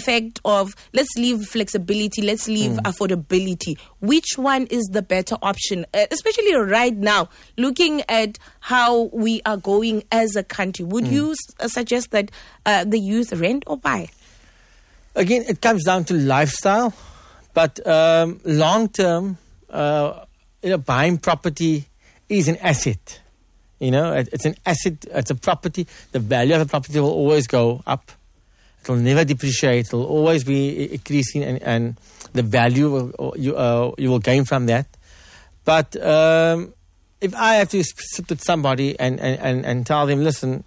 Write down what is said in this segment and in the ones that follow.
effect of let's leave flexibility, let's leave affordability. Which one is the better option, especially right now, looking at how we are going as a country? Would you suggest that the youth rent or buy? Again, it comes down to lifestyle, but long term, buying property is an asset. It's an asset, it's a property. The value of the property will always go up. It will never depreciate. It will always be increasing, and the value you will gain from that. But if I have to sit with somebody and tell them, listen,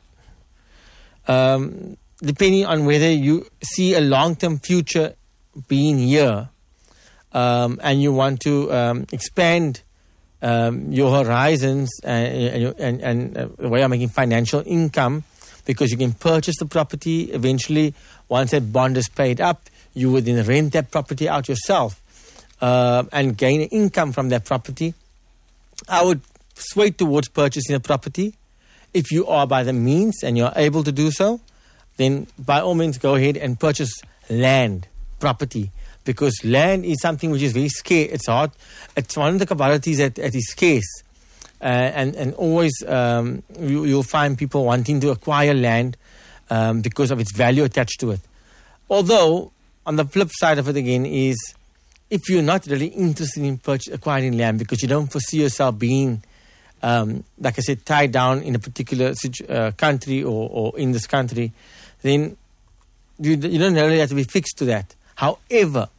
depending on whether you see a long-term future being here, and you want to expand your horizons and the way of making financial income, because you can purchase the property eventually. Once that bond is paid up, you would then rent that property out yourself and gain income from that property. I would sway towards purchasing a property. If you are by the means and you're able to do so, then by all means go ahead and purchase land, property. Because land is something which is very scarce. It's hard. It's one of the commodities that is scarce. And always you'll find people wanting to acquire land because of its value attached to it. Although, on the flip side of it again is, if you're not really interested in acquiring land because you don't foresee yourself being, like I said, tied down in a particular country or in this country, then you don't really have to be fixed to that. However,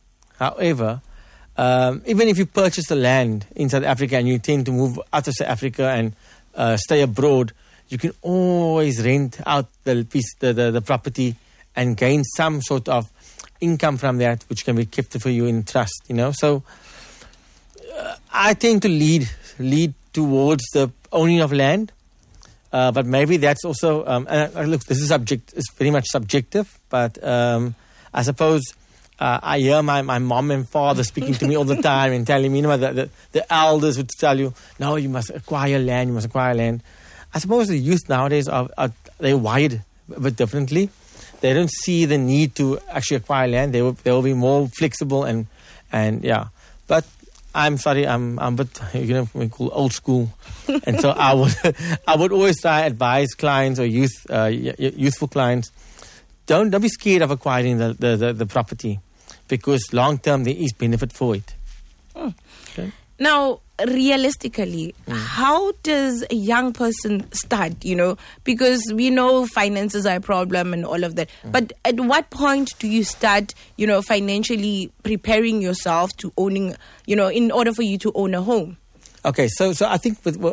even if you purchase the land in South Africa and you intend to move out of South Africa and stay abroad, you can always rent out the property and gain some sort of income from that, which can be kept for you in trust. So I tend to lead towards the owning of land, but maybe that's also look. This is it's very much subjective, but I suppose. I hear my mom and father speaking to me all the time and telling me, the elders would tell you, no, you must acquire land, I suppose the youth nowadays they're wired a bit differently. They don't see the need to actually acquire land. They will be more flexible and yeah. But I'm sorry, I'm a bit, we call old school. And so I would always try to advise clients or youthful clients, don't be scared of acquiring the property, because long term there is benefit for it. Okay. Now, realistically, how does a young person start? Because we know finances are a problem and all of that. But at what point do you start, financially preparing yourself to owning, in order for you to own a home? Okay, so I think with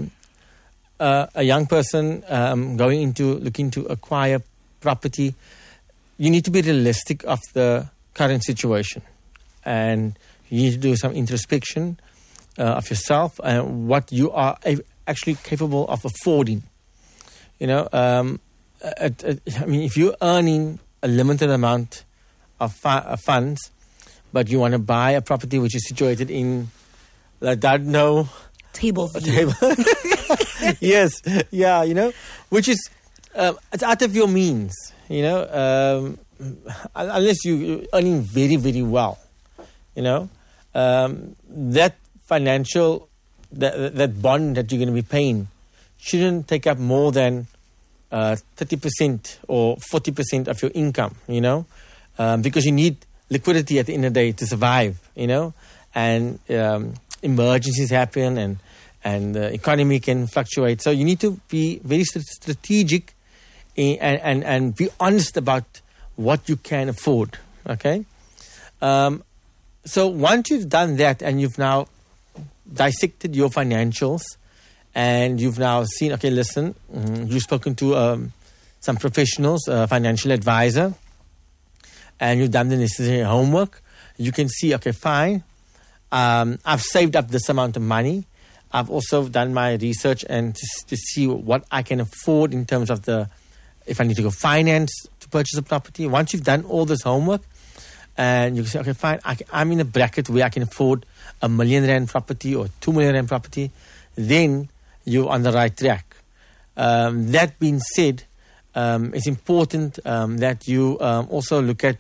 a young person looking to acquire property, you need to be realistic of the current situation, and you need to do some introspection of yourself and what you are actually capable of affording. If you're earning a limited amount of funds, but you want to buy a property which is situated in, Table. Yes, yeah, which is it's out of your means, unless you're earning very, very well, that financial, that bond that you're going to be paying shouldn't take up more than 30% or 40% of your income, because you need liquidity at the end of the day to survive, and emergencies happen and the economy can fluctuate. So you need to be very strategic and be honest about what you can afford, okay? So once you've done that and you've now dissected your financials and you've now seen, okay, listen, you've spoken to some professionals, a financial advisor, and you've done the necessary homework, you can see, okay, fine, I've saved up this amount of money. I've also done my research and to see what I can afford in terms of if I need to go finance to purchase a property. Once you've done all this homework, and you can say, okay, fine, I'm in a bracket where I can afford R1 million property or R2 million property, then you're on the right track. That being said, it's important that you also look at